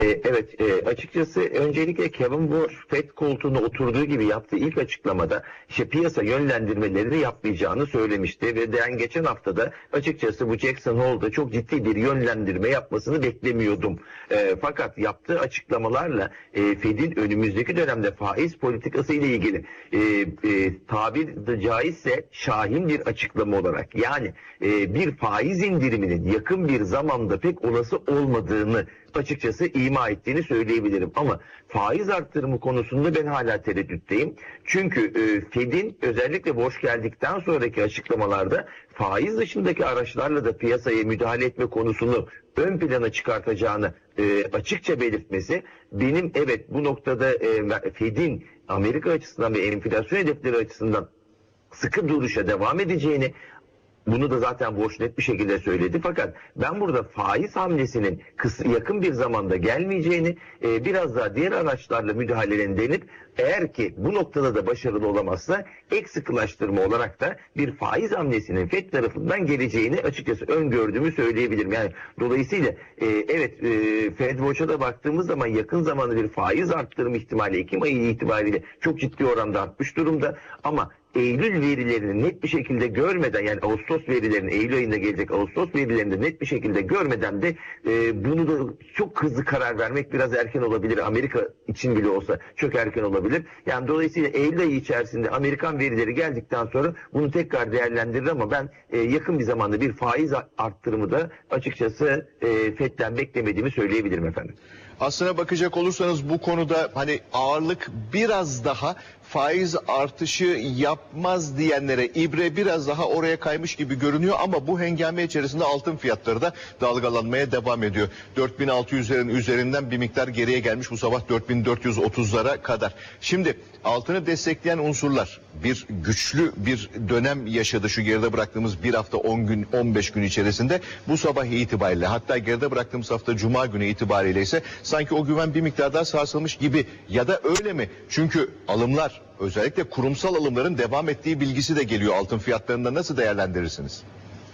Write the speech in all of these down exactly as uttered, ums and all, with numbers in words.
E, Evet, e, açıkçası öncelikle Kevin Warsh Fed koltuğuna oturduğu gibi yaptığı ilk açıklamada işte piyasa yönlendirmelerini yapmayacağını söylemişti ve ben geçen haftada açıkçası bu Jackson Hole'da çok ciddi bir yönlendirme yapmasını beklemiyordum. E, fakat yaptığı açıklamalarla e, Fed'in önümüzdeki dönemde faiz politikası ile ilgili e, e, tabir de caizse şahin bir açıklama olarak, yani e, bir faiz indiriminin yakın bir zamanda pek olası olmadığını açıkçası ima ettiğini söyleyebilirim. Ama faiz arttırımı konusunda ben hala tereddütteyim. Çünkü e, Fed'in özellikle borç geldikten sonraki açıklamalarda faiz dışındaki araçlarla da piyasaya müdahale etme konusunu ön plana çıkartacağını e, açıkça belirtmesi, benim evet bu noktada e, Fed'in Amerika açısından ve enflasyon hedefleri açısından sıkı duruşa devam edeceğini, bunu da zaten Warsh net bir şekilde söyledi. Fakat ben burada faiz hamlesinin kısa, yakın bir zamanda gelmeyeceğini, e, biraz daha diğer araçlarla müdahalenin denip eğer ki bu noktada da başarılı olamazsa ek sıkılaştırma olarak da bir faiz hamlesinin Fed tarafından geleceğini açıkçası öngördüğümü söyleyebilirim. Yani dolayısıyla e, evet, e, Fed Watch'a da baktığımız zaman yakın zamanda bir faiz arttırım ihtimali Ekim ayı itibariyle çok ciddi oranda artmış durumda. Ama Eylül verilerini net bir şekilde görmeden, yani Ağustos verilerini, Eylül ayında gelecek Ağustos verilerini de net bir şekilde görmeden de e, bunu da çok hızlı karar vermek biraz erken olabilir. Amerika için bile olsa çok erken olabilir. Yani dolayısıyla Eylül ayı içerisinde Amerikan verileri geldikten sonra bunu tekrar değerlendirir ama ben e, yakın bir zamanda bir faiz arttırımı da açıkçası e, Fed'den beklemediğimi söyleyebilirim efendim. Aslına bakacak olursanız bu konuda hani ağırlık biraz daha faiz artışı yapmaz diyenlere, ibre biraz daha oraya kaymış gibi görünüyor ama bu hengame içerisinde altın fiyatları da dalgalanmaya devam ediyor. dört bin altı yüzlerin üzerinden bir miktar geriye gelmiş bu sabah dört bin dört yüz otuzlara kadar. Şimdi altını destekleyen unsurlar bir güçlü bir dönem yaşadı şu geride bıraktığımız bir hafta on gün on beş gün içerisinde. Bu sabah itibariyle, hatta geride bıraktığımız hafta Cuma günü itibariyle ise sanki o güven bir miktar daha sarsılmış gibi, ya da öyle mi? Çünkü alımlar, özellikle kurumsal alımların devam ettiği bilgisi de geliyor altın fiyatlarında. Nasıl değerlendirirsiniz?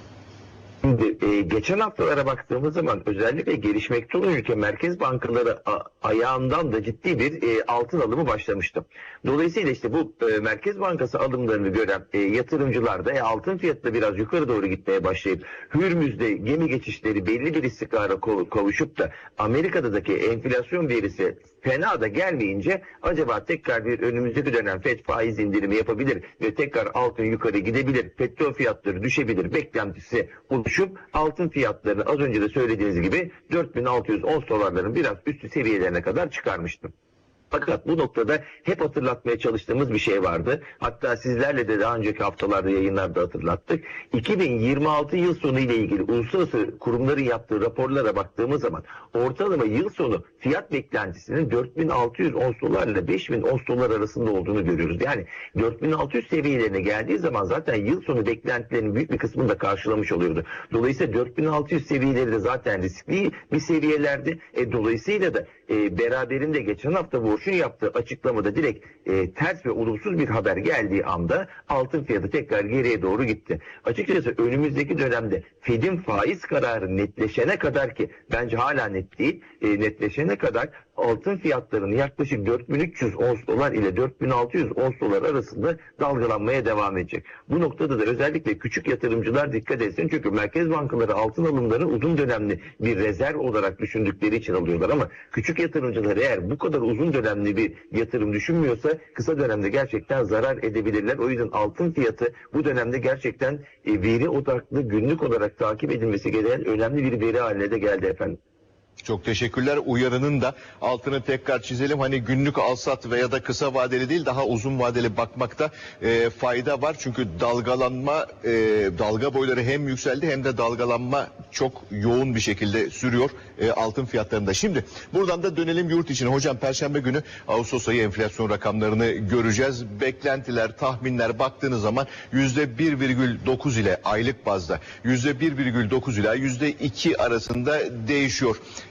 Şimdi e, geçen haftalara baktığımız zaman özellikle gelişmekte olan ülke merkez bankaları a, ayağından da ciddi bir e, altın alımı başlamıştı. Dolayısıyla işte bu e, Merkez Bankası alımlarını gören e, yatırımcılar da e, altın fiyatı da biraz yukarı doğru gitmeye başlayıp Hürmüz'de gemi geçişleri belli bir istikrara kavuşup da Amerika'daki enflasyon verisi fena da gelmeyince acaba tekrar bir önümüzdeki dönem Fed faiz indirimi yapabilir ve tekrar altın yukarı gidebilir, petrol fiyatları düşebilir beklentisi oluşup altın fiyatlarını az önce de söylediğiniz gibi dört bin altı yüz ons dolarların biraz üstü seviyelerine kadar çıkarmıştım. Fakat bu noktada hep hatırlatmaya çalıştığımız bir şey vardı. Hatta sizlerle de daha önceki haftalarda yayınlarda hatırlattık. iki bin yirmi altı yıl sonu ile ilgili uluslararası kurumların yaptığı raporlara baktığımız zaman ortalama yıl sonu fiyat beklentisinin dört bin altı yüz ons dolar ile beş bin ons dolar arasında olduğunu görüyoruz. Yani dört bin altı yüz seviyelerine geldiği zaman zaten yıl sonu beklentilerinin büyük bir kısmını da karşılamış oluyordu. Dolayısıyla dört bin altı yüz seviyeleri de zaten riskli bir seviyelerdi. E, dolayısıyla da e, beraberinde geçen hafta bu Warsh'un yaptığı açıklamada direkt e, ters ve olumsuz bir haber geldiği anda altın fiyatı tekrar geriye doğru gitti. Açıkçası önümüzdeki dönemde Fed'in faiz kararı netleşene kadar, ki bence hala net değil, e, netleşene kadar altın fiyatlarının yaklaşık dört bin üç yüz ons dolar ile dört bin altı yüz ons dolar arasında dalgalanmaya devam edecek. Bu noktada da özellikle küçük yatırımcılar dikkat etsin. Çünkü merkez bankaları altın alımlarını uzun dönemli bir rezerv olarak düşündükleri için alıyorlar ama küçük yatırımcılar eğer bu kadar uzun dönemli bir yatırım düşünmüyorsa kısa dönemde gerçekten zarar edebilirler. O yüzden altın fiyatı bu dönemde gerçekten e, veri odaklı, günlük olarak takip edilmesi gereken önemli bir veri haline de geldi efendim. Çok teşekkürler. Uyarının da altını tekrar çizelim. Hani günlük alsat veya da kısa vadeli değil, daha uzun vadeli bakmakta e, fayda var. Çünkü dalgalanma, e, dalga boyları hem yükseldi hem de dalgalanma çok yoğun bir şekilde sürüyor e, altın fiyatlarında. Şimdi buradan da dönelim yurt içine. Hocam Perşembe günü Ağustos ayı enflasyon rakamlarını göreceğiz. Beklentiler, tahminler baktığınız zaman yüzde bir virgül dokuz ile aylık bazda yüzde bir virgül dokuz ila yüzde iki arasında değişiyor.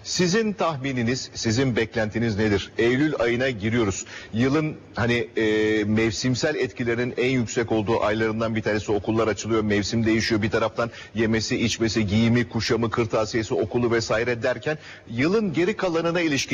Sizin tahmininiz, sizin beklentiniz nedir? Eylül ayına giriyoruz. Yılın hani e, mevsimsel etkilerinin en yüksek olduğu aylarından bir tanesi. Okullar açılıyor, mevsim değişiyor. Bir taraftan yemesi, içmesi, giyimi, kuşamı, kırtasiyesi, okulu vesaire derken yılın geri kalanına ilişkin